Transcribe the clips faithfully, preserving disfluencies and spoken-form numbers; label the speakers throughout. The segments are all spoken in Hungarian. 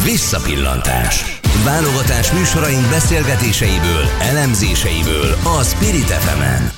Speaker 1: Visszapillantás. Válogatás műsoraink beszélgetéseiből, elemzéseiből a Spirit ef emen.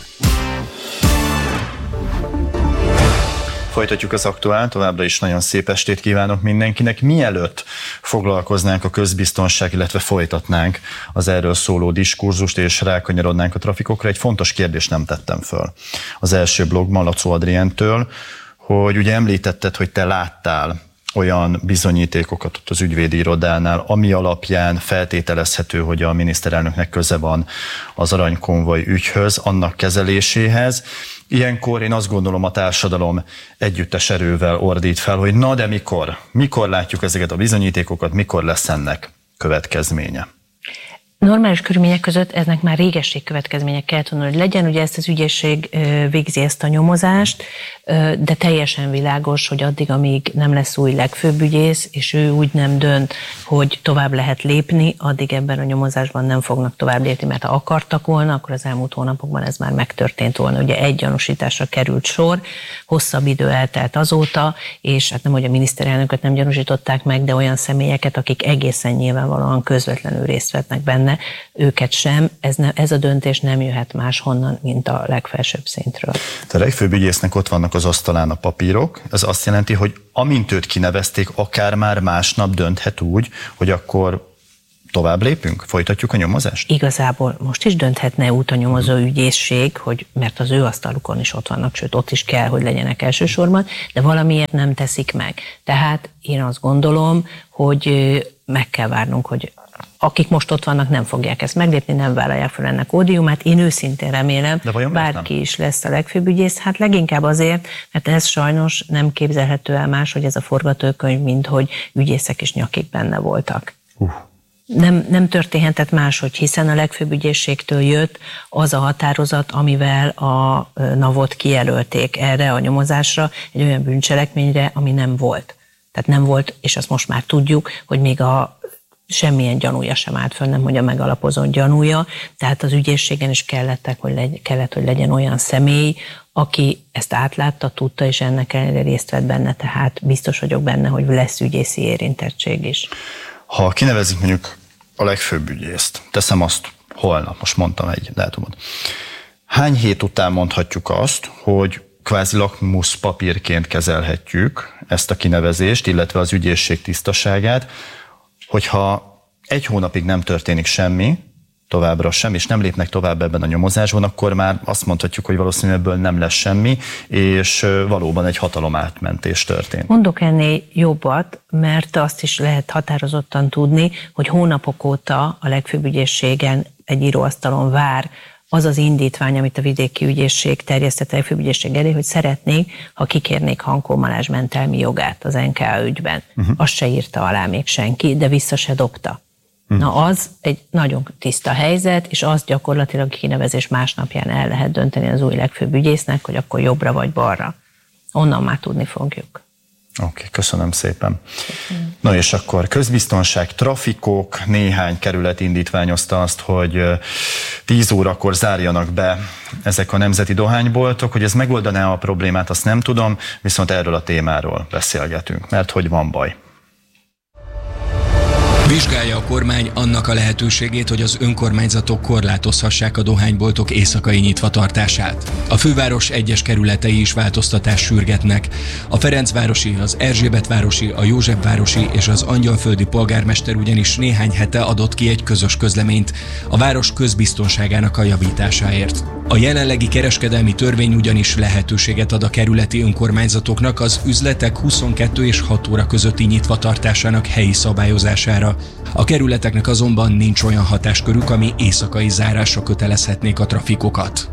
Speaker 2: Folytatjuk az aktuált, továbbra is nagyon szép estét kívánok mindenkinek. Mielőtt foglalkoznánk a közbiztonság, illetve folytatnánk az erről szóló diskurzust, és rákanyarodnánk a trafikokra, egy fontos kérdést nem tettem föl. Az első blogban Lacó Adrientől, hogy ugye említetted, hogy te láttál olyan bizonyítékokat ott az ügyvédi irodánál, ami alapján feltételezhető, hogy a miniszterelnöknek köze van az aranykonvoj ügyhöz, annak kezeléséhez. Ilyenkor én azt gondolom, a társadalom együttes erővel ordít fel, hogy na de mikor? Mikor látjuk ezeket a bizonyítékokat, mikor lesz ennek következménye?
Speaker 3: Normális körülmények között eznek már régesség következmények kellett volna, hogy legyen. Ugye ezt az ügyészség végzi ezt a nyomozást, de teljesen világos, hogy addig, amíg nem lesz új legfőbb ügyész, és ő úgy nem dönt, hogy tovább lehet lépni, addig ebben a nyomozásban nem fognak tovább lépni, mert ha akartak volna, akkor az elmúlt hónapokban ez már megtörtént volna. Ugye egy gyanúsításra került sor, hosszabb idő eltelt azóta, és hát nem, hogy a miniszterelnököt nem gyanúsították meg, de olyan személyeket, akik egészen nyilvánvalóan közvetlenül részt vettnek benne, őket sem, ez, ne, ez a döntés nem jöhet máshonnan, mint a legfelsőbb szintről.
Speaker 2: A legfőbb ügyésznek ott vannak az asztalán a papírok, ez azt jelenti, hogy amint őt kinevezték, akár már másnap dönthet úgy, hogy akkor tovább lépünk, folytatjuk a nyomozást?
Speaker 3: Igazából most is dönthetne út a nyomozó ügyészség, hogy, mert az ő asztalukon is ott vannak, sőt ott is kell, hogy legyenek elsősorban, de valamiért nem teszik meg. Tehát én azt gondolom, hogy meg kell várnunk, hogy akik most ott vannak, nem fogják ezt meglépni, nem vállalják fel ennek ódiumát. Én őszintén remélem, bárki is lesz a legfőbb ügyész, hát leginkább azért, mert ez sajnos nem képzelhető el más, hogy ez a forgatókönyv, mint hogy ügyészek is nyakig benne voltak. Uh. Nem, nem történhetett máshogy, hiszen a legfőbb ügyészségtől jött az a határozat, amivel a NAV-ot kijelölték erre a nyomozásra, egy olyan bűncselekményre, ami nem volt. Tehát nem volt, és azt most már tudjuk, hogy még a semmilyen gyanúja sem állt föl, nem hogy a megalapozott gyanúja, tehát az ügyészségen is kellettek, hogy legy, kellett, hogy legyen olyan személy, aki ezt átlátta, tudta, és ennek ellenére részt vett benne, tehát biztos vagyok benne, hogy lesz ügyészi érintettség is.
Speaker 2: Ha kinevezik mondjuk a legfőbb ügyészt, teszem azt holnap, most mondtam egy dátumot, hány hét után mondhatjuk azt, hogy kvázi lakmusz papírként kezelhetjük ezt a kinevezést, illetve az ügyészség tisztaságát, hogyha egy hónapig nem történik semmi, továbbra sem, és nem lépnek tovább ebben a nyomozásban, akkor már azt mondhatjuk, hogy valószínűleg ebből nem lesz semmi, és valóban egy hatalomátmentés történt.
Speaker 3: Mondok ennél jobbat, mert azt is lehet határozottan tudni, hogy hónapok óta a legfőbb ügyészségen egy íróasztalon vár az az indítvány, amit a vidéki ügyészség terjesztett a legfőbb ügyészség elé, hogy szeretnék, ha kikérnék Hankó Balázs mentelmi jogát az en ká á ügyben. Uh-huh. Azt se írta alá még senki, de vissza se dobta. Uh-huh. Na az egy nagyon tiszta helyzet, és azt gyakorlatilag kinevezés másnapján el lehet dönteni az új legfőbb ügyésznek, hogy akkor jobbra vagy balra. Onnan már tudni fogjuk.
Speaker 2: Oké, okay, köszönöm szépen. Köszönöm. Na és akkor közbiztonság, trafikok, néhány kerület indítványozta azt, hogy tíz órakor zárjanak be ezek a nemzeti dohányboltok, hogy ez megoldaná a problémát, azt nem tudom, viszont erről a témáról beszélgetünk, mert hogy van baj.
Speaker 4: Vizsgálja a kormány annak a lehetőségét, hogy az önkormányzatok korlátozhassák a dohányboltok éjszakai nyitvatartását. A főváros egyes kerületei is változtatást sürgetnek. A Ferencvárosi, az Erzsébetvárosi, a Józsefvárosi és az Angyalföldi polgármester ugyanis néhány hete adott ki egy közös közleményt a város közbiztonságának a javításáért. A jelenlegi kereskedelmi törvény ugyanis lehetőséget ad a kerületi önkormányzatoknak az üzletek huszonkettő és hat óra közötti nyitvatartásának helyi szabályozására. A kerületeknek azonban nincs olyan hatáskörük, ami éjszakai zárásra kötelezhetnék a trafikokat.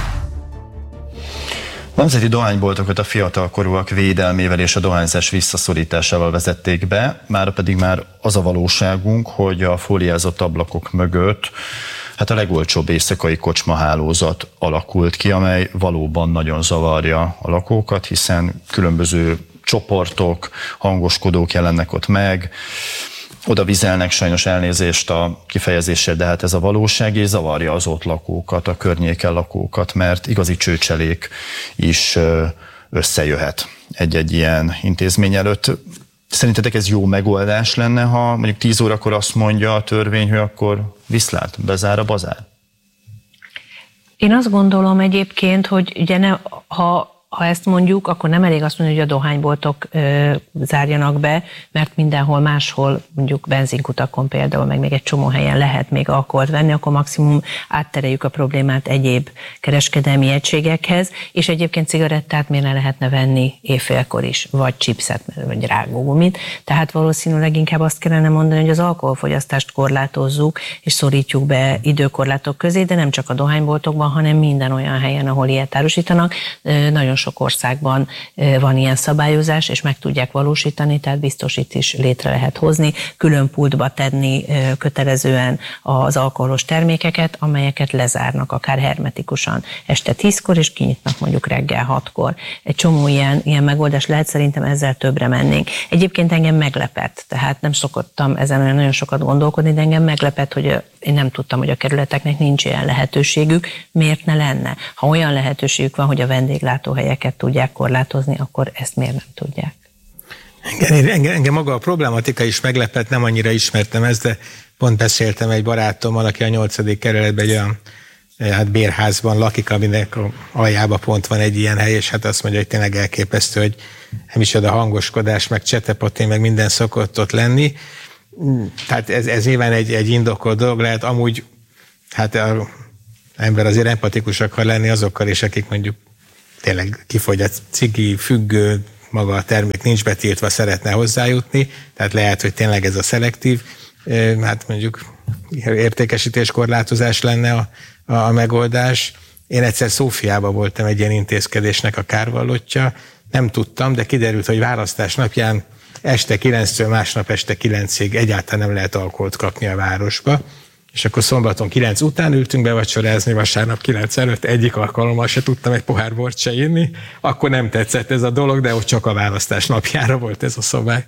Speaker 2: Nemzeti dohányboltokat a fiatalkorúak védelmével és a dohányzás visszaszorításával vezették be, mára pedig már az a valóságunk, hogy a fóliázott ablakok mögött hát a legolcsóbb éjszakai kocsmahálózat alakult ki, amely valóban nagyon zavarja a lakókat, hiszen különböző csoportok, hangoskodók jelennek ott meg, oda vizelnek, sajnos elnézést a kifejezéssel, de hát ez a valóság, és zavarja az ott lakókat, a környéken lakókat, mert igazi csőcselék is összejöhet egy-egy ilyen intézmény előtt. Szerintetek ez jó megoldás lenne, ha mondjuk tíz órakor azt mondja a törvény, hogy akkor viszlát, bezár a bazár?
Speaker 3: Én azt gondolom egyébként, hogy ugye ne, ha Ha ezt mondjuk, akkor nem elég azt mondani, hogy a dohányboltok ö, zárjanak be, mert mindenhol máshol, mondjuk benzinkutakon például, meg még egy csomó helyen lehet még alkoholt venni, akkor maximum áttereljük a problémát egyéb kereskedelmi egységekhez, és egyébként cigarettát miért ne lehetne venni éjfélkor is, vagy chipset, vagy rágógumit. Tehát valószínűleg inkább azt kellene mondani, hogy az alkoholfogyasztást korlátozzuk, és szorítjuk be időkorlátok közé, de nem csak a dohányboltokban, hanem minden olyan helyen, ahol ilyet árusítanak. Nagyon sok országban van ilyen szabályozás, és meg tudják valósítani, tehát biztos itt is létre lehet hozni, külön pultba tenni kötelezően az alkoholos termékeket, amelyeket lezárnak akár hermetikusan este tízkor, és kinyitnak mondjuk reggel hatkor. Egy csomó ilyen, ilyen megoldás lehet, szerintem ezzel többre mennénk. Egyébként engem meglepett, tehát nem szokottam ezen olyan nagyon sokat gondolkodni, de engem meglepett, hogy én nem tudtam, hogy a kerületeknek nincs ilyen lehetőségük, miért ne lenne? Ha olyan lehetőségük van, hogy a vendéglátóhelyeket tudják korlátozni, akkor ezt miért nem tudják?
Speaker 5: Engem, engem, engem maga a problematika is meglepett, nem annyira ismertem ezt, de pont beszéltem egy barátommal, aki a nyolcadik kerületben egy olyan hát bérházban lakik, aminek aljába pont van egy ilyen hely, és hát azt mondja, hogy tényleg elképesztő, hogy nem is oda hangoskodás, meg csetepaté, meg minden szokott ott lenni. Tehát ez, ez nyilván egy, egy indokolt dolog lehet, amúgy hát az ember azért empatikus akar lenni azokkal is, akik mondjuk tényleg kifogy a cigi, függő, maga a termék nincs betiltva, szeretne hozzájutni, tehát lehet, hogy tényleg ez a szelektív, hát mondjuk értékesítéskorlátozás lenne a, a megoldás. Én egyszer Szófiában voltam egy ilyen intézkedésnek a kárvallottja, nem tudtam, de kiderült, hogy választás napján este kilenctől másnap este kilencig egyáltalán nem lehet alkoholt kapni a városba, és akkor szombaton kilenc után ültünk be vacsorázni, vasárnap kilenc előtt egyik alkalommal se tudtam egy pohár bort se inni, akkor nem tetszett ez a dolog, de ott csak a választás napjára volt ez a szabály.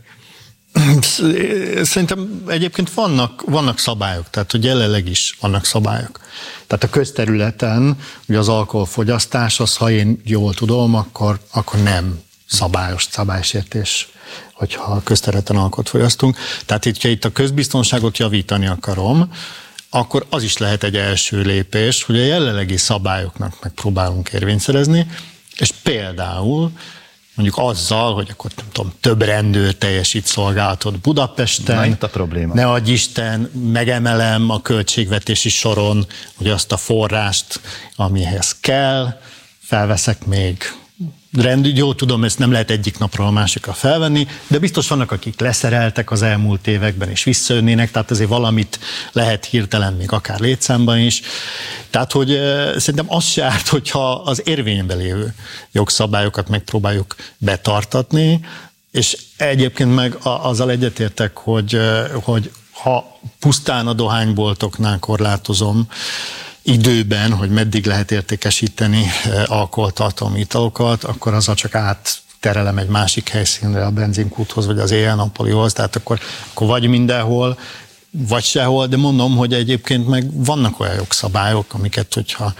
Speaker 6: Szerintem egyébként vannak, vannak szabályok, tehát hogy jelenleg is vannak szabályok. Tehát a közterületen ugye az alkoholfogyasztás, az, ha én jól tudom, akkor, akkor nem szabályos szabálysértés, hogyha a közterületen alkoholt fogyasztunk. Tehát itt, ha itt a közbiztonságot javítani akarom, akkor az is lehet egy első lépés, hogy a jelenlegi szabályoknak megpróbálunk érvényt szerezni, és például mondjuk azzal, hogy akkor nem tudom, több rendőr teljesít szolgálatot Budapesten.
Speaker 2: Na, itt a probléma.
Speaker 6: Ne adj Isten, megemelem a költségvetési soron, hogy azt a forrást, amihez kell, felveszek még rendőr, jó tudom, ezt nem lehet egyik napról a másikra felvenni, de biztos vannak, akik leszereltek az elmúlt években, és visszajönnének, tehát azért valamit lehet hirtelen, még akár létszámban is. Tehát, hogy e, szerintem az se árt, hogyha az érvényben lévő jogszabályokat megpróbáljuk betartatni, és egyébként meg azzal egyetértek, hogy, hogy ha pusztán a dohányboltoknál korlátozom időben, hogy meddig lehet értékesíteni alkoholtartalmú italokat, akkor azzal csak átterelem egy másik helyszínre, a benzinkúthoz, vagy az éjjel-nappalihoz, tehát akkor, akkor vagy mindenhol, vagy sehol, de mondom, hogy egyébként meg vannak olyan jogszabályok, amiket, hogyha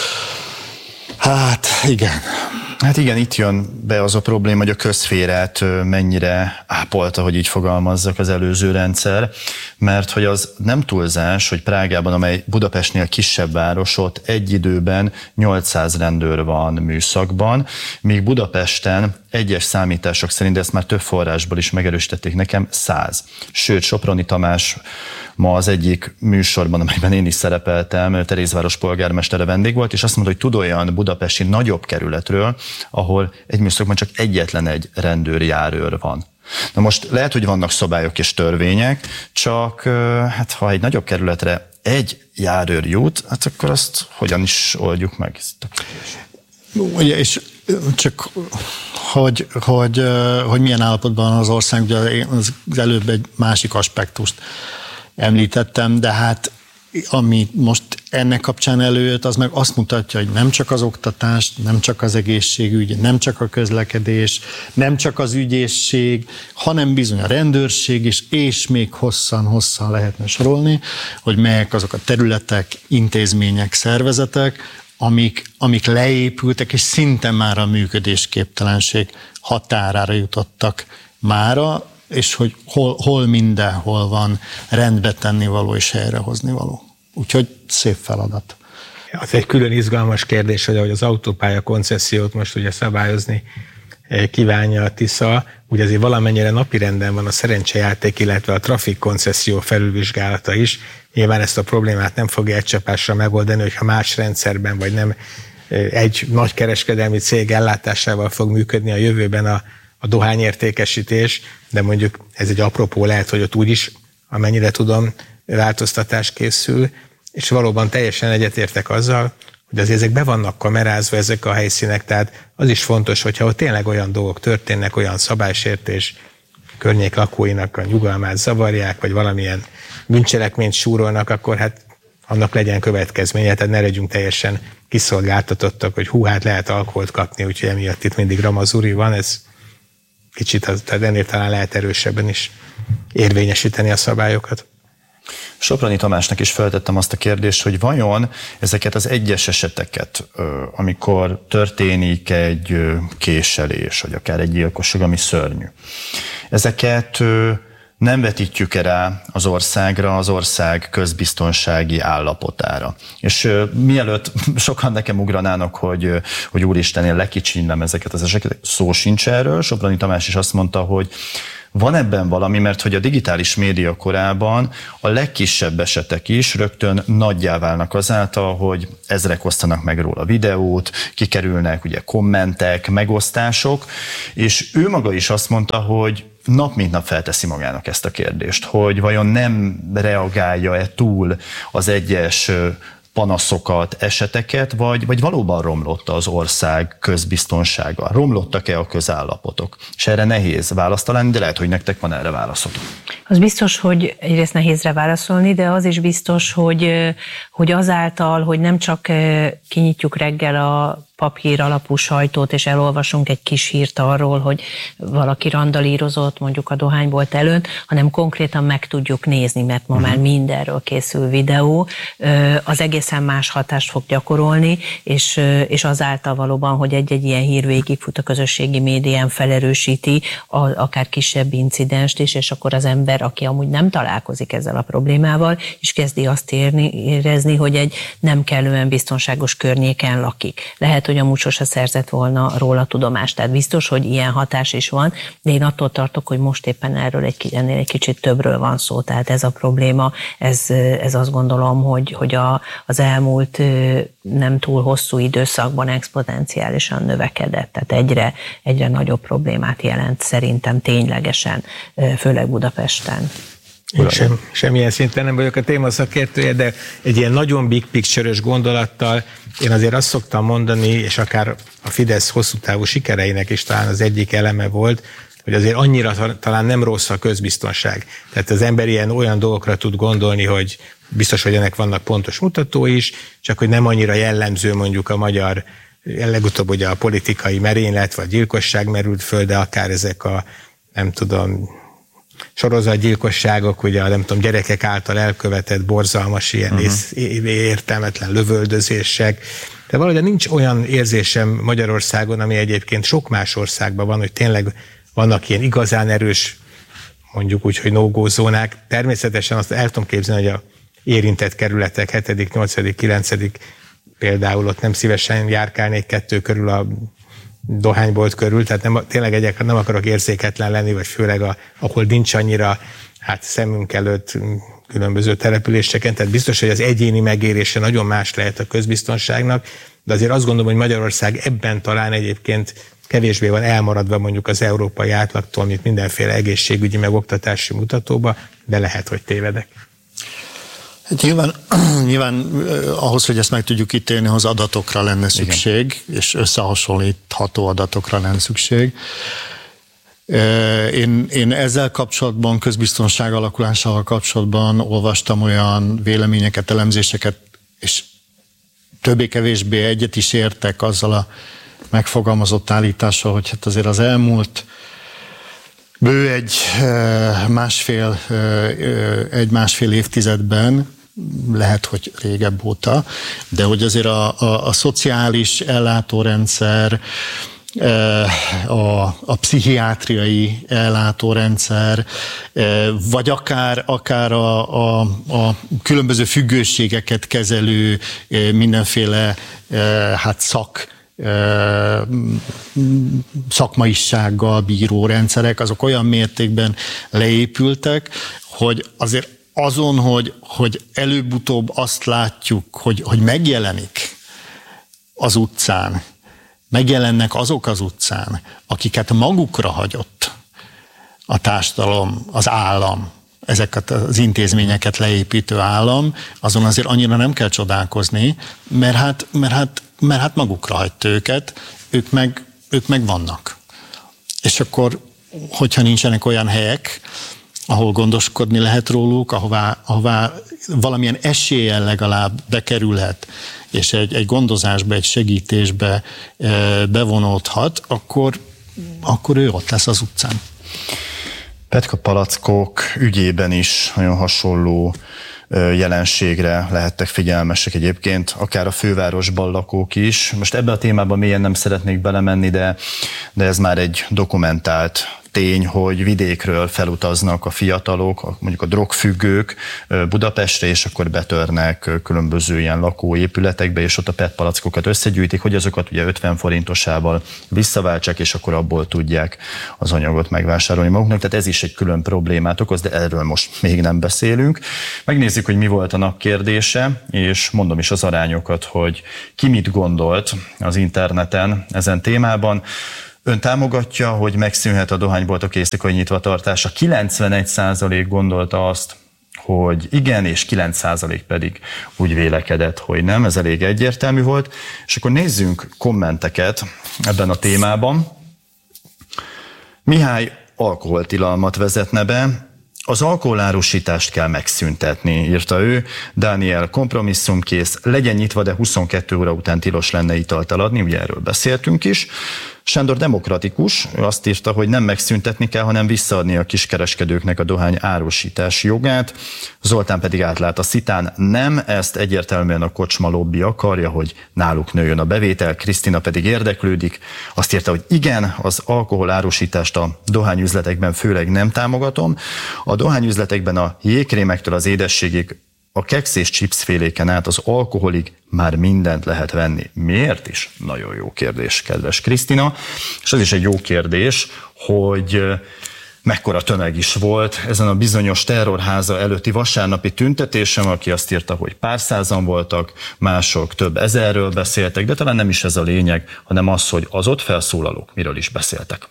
Speaker 6: hát igen.
Speaker 2: Hát igen, itt jön be az a probléma, hogy a közszférát mennyire ápolta, hogy így fogalmazzak, az előző rendszer, mert hogy az nem túlzás, hogy Prágában, amely Budapestnél kisebb város, ott egy időben nyolcszáz rendőr van műszakban, míg Budapesten egyes számítások szerint, de ezt már több forrásból is megerősítették nekem, száz. Sőt, Soproni Tamás ma az egyik műsorban, amelyben én is szerepeltem, Terézváros polgármestere vendég volt, és azt mondta, hogy tud olyan budapesti nagyobb kerületről, ahol egy műszakban csak egyetlen egy rendőrjárőr van. Na most lehet, hogy vannak szabályok és törvények, csak hát ha egy nagyobb kerületre egy járőr jut, hát akkor azt hogyan is oldjuk meg?
Speaker 6: Ugye, és csak hogy, hogy, hogy milyen állapotban az ország, ugye az előbb egy másik aspektust említettem, de hát ami most ennek kapcsán előjött, az meg azt mutatja, hogy nem csak az oktatás, nem csak az egészségügy, nem csak a közlekedés, nem csak az ügyészség, hanem bizony a rendőrség is, és még hosszan-hosszan lehetne sorolni, hogy melyek azok a területek, intézmények, szervezetek, amik, amik leépültek, és szinte már a működésképtelenség határára jutottak mára, és hogy hol, hol mindenhol van rendbe tenni való és helyrehozni való. Úgyhogy szép feladat.
Speaker 5: Az egy külön izgalmas kérdés, hogy ahogy az autópálya koncessziót most ugye szabályozni kívánja a Tisza, ugye azért valamennyire napirenden van a szerencsejáték, illetve a trafik koncesszió felülvizsgálata is. Nyilván ezt a problémát nem fogja egy csapásra megoldani, hogyha más rendszerben, vagy nem egy nagy kereskedelmi cég ellátásával fog működni a jövőben a, a dohányértékesítés, de mondjuk ez egy apropó lehet, hogy ott úgyis, amennyire tudom, változtatás készül, és valóban teljesen egyetértek azzal, hogy azért ezek be vannak kamerázva, ezek a helyszínek, tehát az is fontos, hogyha ott tényleg olyan dolgok történnek, olyan szabálysértés, környék lakóinak a nyugalmát zavarják, vagy valamilyen bűncselekményt súrolnak, akkor hát annak legyen következménye, tehát ne legyünk teljesen kiszolgáltatottak, hogy hú, hát lehet alkoholt kapni, úgyhogy emiatt itt mindig ramazuri van, ez kicsit, tehát ennél talán lehet erősebben is érvényesíteni a szabályokat.
Speaker 2: Soproni Tamásnak is feltettem azt a kérdést, hogy vajon ezeket az egyes eseteket, amikor történik egy késelés, vagy akár egy gyilkosság, ami szörnyű, ezeket nem vetítjük-e rá az országra, az ország közbiztonsági állapotára. És mielőtt sokan nekem ugranának, hogy, hogy úristen, én lekicsinylem ezeket az eseteket, szó sincs erről. Soproni Tamás is azt mondta, hogy van ebben valami, mert hogy a digitális média korában a legkisebb esetek is rögtön nagyjá válnak azáltal, hogy ezrek osztanak meg róla videót, kikerülnek ugye kommentek, megosztások, és ő maga is azt mondta, hogy nap mint nap felteszi magának ezt a kérdést, hogy vajon nem reagálja-e túl az egyes panaszokat, eseteket, vagy, vagy valóban romlott az ország közbiztonsága? Romlottak-e a közállapotok? És erre nehéz választ találni, de lehet, hogy nektek van erre válaszotok.
Speaker 3: Az biztos, hogy egyrészt nehézre válaszolni, de az is biztos, hogy, hogy azáltal, hogy nem csak kinyitjuk reggel a papír alapú sajtót, és elolvasunk egy kis hírt arról, hogy valaki randalírozott mondjuk a dohánybolt előtt, hanem konkrétan meg tudjuk nézni, mert ma uh-huh. már mindenről készül videó, az egészen más hatást fog gyakorolni, és, és azáltal valóban, hogy egy-egy ilyen hír végigfut a közösségi médián, felerősíti a, akár kisebb incidenst is, és akkor az ember, aki amúgy nem találkozik ezzel a problémával, és kezdi azt érni, érezni, hogy egy nem kellően biztonságos környéken lakik. Lehet, hogy amúgy sose szerzett volna róla tudomást. Tehát biztos, hogy ilyen hatás is van, de én attól tartok, hogy most éppen erről egy, ennél egy kicsit többről van szó. Tehát ez a probléma, ez, ez azt gondolom, hogy, hogy a, az elmúlt nem túl hosszú időszakban exponenciálisan növekedett. Tehát egyre, egyre nagyobb problémát jelent szerintem ténylegesen, főleg Budapesten.
Speaker 5: Én sem, semmilyen szinten nem vagyok a téma szakértője, de egy ilyen nagyon big picture-ös gondolattal én azért azt szoktam mondani, és akár a Fidesz hosszú távú sikereinek is talán az egyik eleme volt, hogy azért annyira talán nem rossz a közbiztonság. Tehát az ember ilyen olyan dolgokra tud gondolni, hogy biztos, hogy ennek vannak pontos mutatói is, csak hogy nem annyira jellemző mondjuk a magyar, legutóbb ugye a politikai merénylet vagy gyilkosság merült föl, de akár ezek a, nem tudom, sorozatgyilkosságok, ugye a nem tudom, gyerekek által elkövetett borzalmas ilyen uh-huh. értelmetlen lövöldözések. De valahogy nincs olyan érzésem Magyarországon, ami egyébként sok más országban van, hogy tényleg vannak ilyen igazán erős, mondjuk úgy, hogy no-go zónák. Természetesen azt el tudom képzelni, hogy a érintett kerületek hetedik, nyolcadik, kilencedik például ott nem szívesen járkálnék kettő körül a dohánybolt körül, tehát nem, tényleg egyáltalán nem akarok érzéketlen lenni, vagy főleg a, ahol nincs annyira hát szemünk előtt különböző településeken, tehát biztos, hogy az egyéni megérése nagyon más lehet a közbiztonságnak, de azért azt gondolom, hogy Magyarország ebben talán egyébként kevésbé van elmaradva mondjuk az európai átlagtól, mint mindenféle egészségügyi meg oktatási mutatóba, de lehet, hogy tévedek.
Speaker 6: Nyilván, nyilván ahhoz, hogy ezt meg tudjuk ítélni, az adatokra lenne szükség, igen. és összehasonlítható adatokra lenne szükség. Én, én ezzel kapcsolatban, közbiztonság alakulásával kapcsolatban olvastam olyan véleményeket, elemzéseket, és többé-kevésbé egyet is értek azzal a megfogalmazott állítással, hogy hát azért az elmúlt bő egy másfél, egy másfél évtizedben, lehet, hogy régebb óta, de hogy azért a, a, a szociális ellátórendszer, a, a pszichiátriai ellátórendszer, vagy akár, akár a, a, a különböző függőségeket kezelő mindenféle hát szak szakmaisággal bíró rendszerek, azok olyan mértékben leépültek, hogy azért azon, hogy, hogy előbb-utóbb azt látjuk, hogy, hogy megjelenik az utcán, megjelennek azok az utcán, akiket magukra hagyott a társadalom, az állam, ezeket az intézményeket leépítő állam, azon azért annyira nem kell csodálkozni, mert hát, mert hát, mert hát magukra hagyta őket, ők meg, ők meg vannak. És akkor, hogyha nincsenek olyan helyek, ahol gondoskodni lehet róluk, ahová, ahová valamilyen eséllyel legalább bekerülhet, és egy, egy gondozásba, egy segítésbe e, bevonódhat, akkor, akkor ő ott lesz az utcán.
Speaker 2: Petka palackok ügyében is nagyon hasonló jelenségre lehettek figyelmesek egyébként, akár a fővárosban lakók is. Most ebbe a témában mélyen nem szeretnék belemenni, de, de ez már egy dokumentált tény, hogy vidékről felutaznak a fiatalok, mondjuk a drogfüggők Budapestre, és akkor betörnek különböző ilyen lakóépületekbe, és ott a pé é té palackokat összegyűjtik, hogy azokat ugye ötven forintosával visszaváltsák, és akkor abból tudják az anyagot megvásárolni maguknak. Tehát ez is egy külön problémát okoz, de erről most még nem beszélünk. Megnézzük, hogy mi volt a nap kérdése, és mondom is az arányokat, hogy ki mit gondolt az interneten ezen témában. Ön támogatja, hogy megszűnhet a dohányboltok éjszakai nyitvatartása. kilencvenegy százalék gondolta azt, hogy igen, és kilenc százalék pedig úgy vélekedett, hogy nem. Ez elég egyértelmű volt. És akkor nézzünk kommenteket ebben a témában. Mihály alkoholtilalmat vezetne be. Az alkoholárusítást kell megszüntetni, írta ő. Dániel kompromisszumkész, legyen nyitva, de huszonkettő óra után tilos lenne italt eladni, ugye erről beszéltünk is. Sándor demokratikus, ő azt írta, hogy nem megszüntetni kell, hanem visszaadni a kiskereskedőknek a dohány árusítási jogát. Zoltán pedig átlát a szitán, nem, ezt egyértelműen a kocsma lobby akarja, hogy náluk nőjön a bevétel. Krisztina pedig érdeklődik, azt írta, hogy igen, az alkohol árusítást a dohányüzletekben főleg nem támogatom. A dohányüzletekben a jégkrémektől az édességig, a keksz és chipsféléken át az alkoholig már mindent lehet venni. Miért is? Nagyon jó kérdés, kedves Krisztina. És az is egy jó kérdés, hogy mekkora tömeg is volt ezen a bizonyos terrorháza előtti vasárnapi tüntetésen, aki azt írta, hogy pár százan voltak, mások több ezerről beszéltek, de talán nem is ez a lényeg, hanem az, hogy az ott felszólalók miről is beszéltek.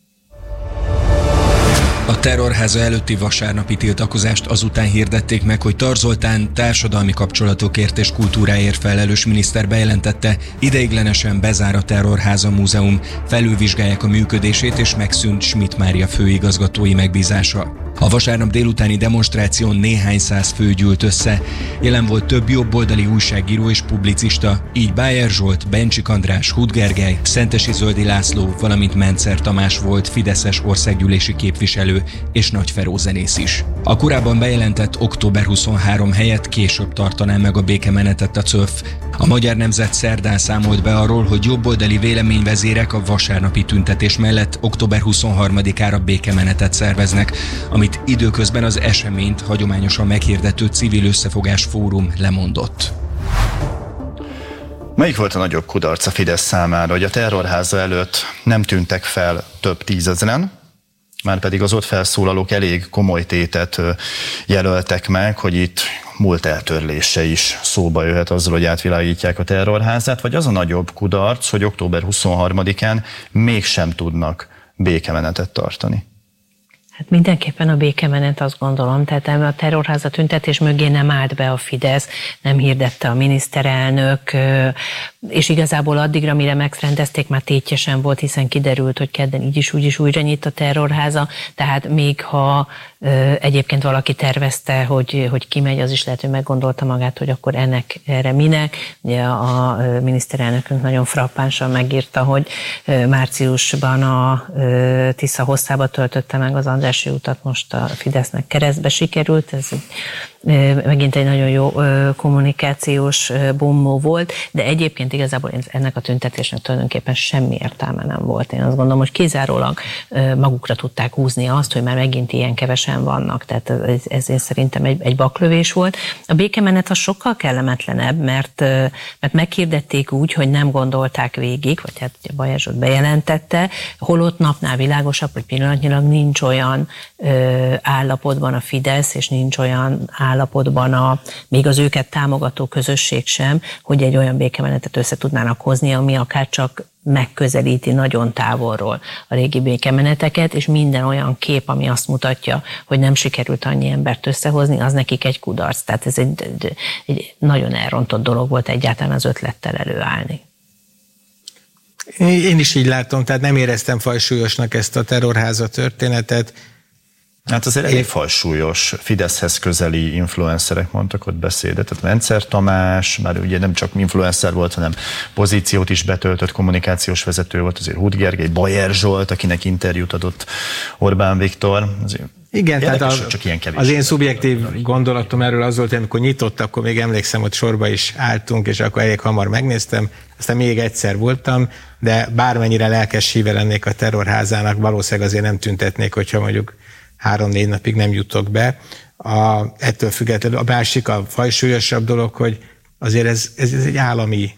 Speaker 4: A terrorháza előtti vasárnapi tiltakozást azután hirdették meg, hogy Tar Zoltán társadalmi kapcsolatokért és kultúráért felelős miniszter bejelentette, ideiglenesen bezár a Terrorháza Múzeum, felülvizsgálják a működését és megszűnt Schmidt Mária főigazgatói megbízása. A vasárnap délutáni demonstráción néhány száz fő gyűlt össze. Jelen volt több jobboldali újságíró és publicista, így Bájer Zsolt, Bencsik András, Hud Gergely, Szentesi Zöldi László, valamint Mencer Tamás volt fideszes országgyűlési képviselő és Nagy Feró zenész is. A korábban bejelentett október huszonharmadika helyett később tartaná meg a békemenetet a cöf. A Magyar Nemzet szerdán számolt be arról, hogy jobboldali véleményvezérek a vasárnapi tüntetés mellett október huszonharmadikára békemenetet szerveznek, amit időközben az eseményt hagyományosan meghirdető Civil Összefogás Fórum lemondott.
Speaker 2: Melyik volt a nagyobb kudarc a Fidesz számára, hogy a terrorháza előtt nem tűntek fel több tízezren, már pedig az ott felszólalók elég komoly tétet jelöltek meg, hogy itt múlt eltörlése is szóba jöhet azzal, hogy átvilágítják a terrorházát, vagy az a nagyobb kudarc, hogy október huszonharmadikán mégsem tudnak békemenetet tartani?
Speaker 3: Hát mindenképpen a békemenet, azt gondolom, tehát a terrorháza tüntetés mögé nem állt be a Fidesz, nem hirdette a miniszterelnök, és igazából addigra, mire megrendezték, már tétjesen volt, hiszen kiderült, hogy kedden így is úgy is újra nyit a terrorháza, tehát még ha egyébként valaki tervezte, hogy, hogy kimegy, az is lehet, hogy meggondolta magát, hogy akkor ennek erre minek. Ugye a miniszterelnökünk nagyon frappánsan megírta, hogy márciusban a Tisza hosszába töltötte meg az Andrássy utat, most a Fidesznek keresztbe sikerült, ez megint egy nagyon jó kommunikációs bombó volt, de egyébként egyébként igazából ennek a tüntetésnek tulajdonképpen semmi értelme nem volt. Én azt gondolom, hogy kizárólag magukra tudták húzni azt, hogy már megint ilyen kevesen vannak. Tehát ez, ez én szerintem egy, egy baklövés volt. A békemenet az sokkal kellemetlenebb, mert, mert meghirdették úgy, hogy nem gondolták végig, vagy hát ugye Bajer Zsolt bejelentette, holott napnál világosabb, hogy pillanatnyilag nincs olyan ö, állapotban a Fidesz, és nincs olyan állapotban a, még az őket támogató közösség sem, hogy egy olyan békemenetet össze tudnának hozni, ami akár csak megközelíti nagyon távolról a régi békemeneteket, és minden olyan kép, ami azt mutatja, hogy nem sikerült annyi embert összehozni, az nekik egy kudarc. Tehát ez egy, egy, egy nagyon elrontott dolog volt egyáltalán az ötlettel előállni.
Speaker 5: Én is így látom, tehát nem éreztem fajsúlyosnak ezt a terrorháza történetet.
Speaker 2: Hát azért elég fajsúlyos, Fideszhez közeli influencerek mondtak ott beszédet, tehát Mencer Tamás, már ugye nem csak influencer volt, hanem pozíciót is betöltött, kommunikációs vezető volt, azért Hud Gergely, Bajer Zsolt, akinek interjút adott Orbán Viktor. Azért
Speaker 5: igen,
Speaker 2: érdekes,
Speaker 5: tehát a,
Speaker 2: csak ilyen kevés.
Speaker 5: Az én szubjektív gondolatom erről az volt, hogy amikor nyitott, akkor még emlékszem, hogy sorba is álltunk, és akkor elég hamar megnéztem, aztán még egyszer voltam, de bármennyire lelkes híve lennék a terrorházának, valószínűleg azért nem tüntetnék, hogyha mondjuk három-négy napig nem jutok be. A, ettől függetlenül a másik, a fajsúlyosabb dolog, hogy azért ez, ez, ez egy állami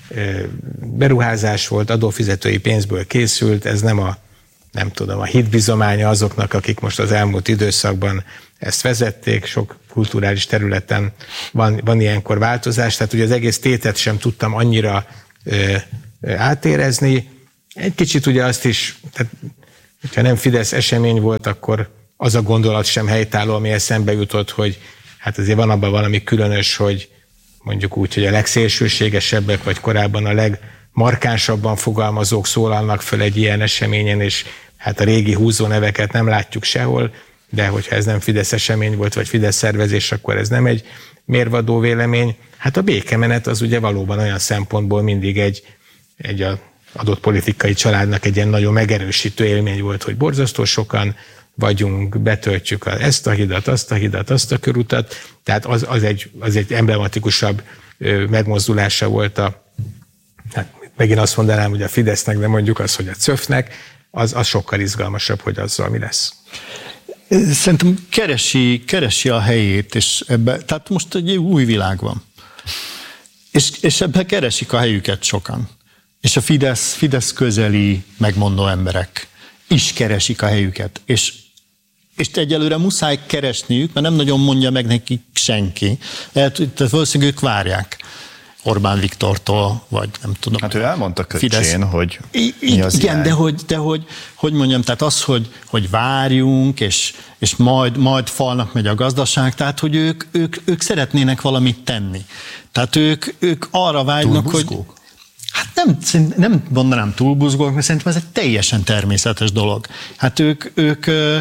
Speaker 5: beruházás volt, adófizetői pénzből készült, ez nem a, nem tudom, a hitbizománya azoknak, akik most az elmúlt időszakban ezt vezették, sok kulturális területen van, van ilyenkor változás, tehát ugye az egész tétet sem tudtam annyira ö, ö, átérezni. Egy kicsit ugye azt is, tehát, hogyha nem Fidesz esemény volt, akkor az a gondolat sem helytálló, ami eszembe jutott, hogy hát azért van abban valami különös, hogy mondjuk úgy, hogy a legszélsőségesebbek, vagy korábban a legmarkánsabban fogalmazók szólalnak föl egy ilyen eseményen, és hát a régi húzó neveket nem látjuk sehol, de hogyha ez nem Fidesz esemény volt, vagy Fidesz szervezés, akkor ez nem egy mérvadó vélemény. Hát a békemenet az ugye valóban olyan szempontból mindig egy, egy a adott politikai családnak egy ilyen nagyon megerősítő élmény volt, hogy borzasztó sokan vagyunk, betöltjük ezt a hidat, azt a hidat, azt a körutat, tehát az, az, egy, az egy emblematikusabb megmozdulása volt a, hát megint azt mondanám, hogy a Fidesznek, de mondjuk az, hogy a cöfnek, az, az sokkal izgalmasabb, hogy azzal mi lesz.
Speaker 6: Szerintem keresi, keresi a helyét, és ebbe, tehát most egy új világ van. És, és ebben keresik a helyüket sokan. És a Fidesz, Fidesz közeli megmondó emberek is keresik a helyüket. És, és egyelőre muszáj keresniük, mert nem nagyon mondja meg nekik senki. Tehát valószínűleg ők várják Orbán Viktortól, vagy nem tudom.
Speaker 2: Hát ő elmondta Köcsén, hogy
Speaker 6: mi az igen, de hogy, de hogy, hogy mondjam, tehát az, hogy, hogy várjunk, és, és majd, majd falnak megy a gazdaság, tehát hogy ők, ők, ők szeretnének valamit tenni. Tehát ők, ők arra vágynak, hogy... Hát nem, nem mondanám túlbuzgók, mert szerintem ez egy teljesen természetes dolog. Hát ők, ők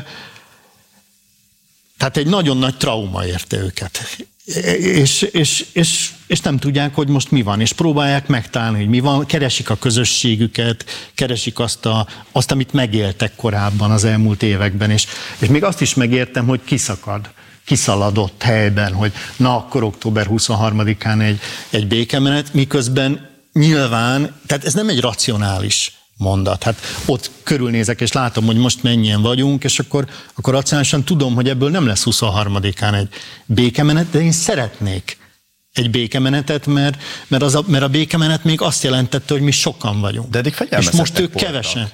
Speaker 6: tehát egy nagyon nagy trauma érte őket. És, és, és, és nem tudják, hogy most mi van, és próbálják megtalálni, hogy mi van, keresik a közösségüket, keresik azt, a, azt amit megéltek korábban az elmúlt években, és, és még azt is megértem, hogy kiszakad, kiszaladott helyben, hogy na akkor október huszonharmadikán egy, egy békemenet, miközben nyilván, tehát ez nem egy racionális mondat. Hát ott körülnézek, és látom, hogy most mennyien vagyunk, és akkor, akkor racionálisan tudom, hogy ebből nem lesz huszonharmadikán egy békemenet, de én szeretnék egy békemenetet, mert, mert, az a, mert a békemenet még azt jelentette, hogy mi sokan vagyunk.
Speaker 2: De eddig
Speaker 6: és most ők kevesen.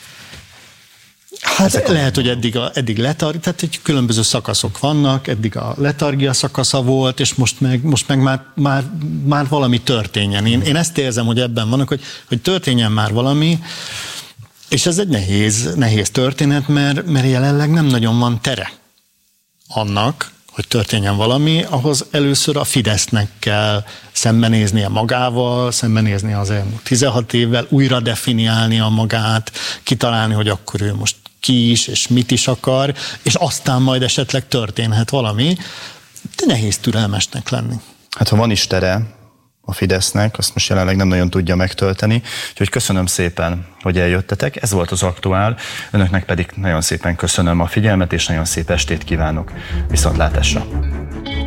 Speaker 6: Hát ezek lehet, hogy eddig, a, eddig letargia, tehát egy különböző szakaszok vannak, eddig a letargia szakasza volt, és most meg, most meg már, már, már valami történjen. Én, én ezt érzem, hogy ebben vannak, hogy, hogy történjen már valami, és ez egy nehéz, nehéz történet, mert, mert jelenleg nem nagyon van tere annak, hogy történjen valami, ahhoz először a Fidesznek kell szembenéznie magával, szembenéznie az elmúlt tizenhat évvel, újra definiálnia magát, kitalálni, hogy akkor ő most ki is, és mit is akar, és aztán majd esetleg történhet valami, de nehéz türelmesnek lenni.
Speaker 2: Hát ha van is tere a Fidesznek, azt most jelenleg nem nagyon tudja megtölteni, úgyhogy köszönöm szépen, hogy eljöttetek, ez volt az Aktuál, önöknek pedig nagyon szépen köszönöm a figyelmet, és nagyon szép estét kívánok, viszontlátásra!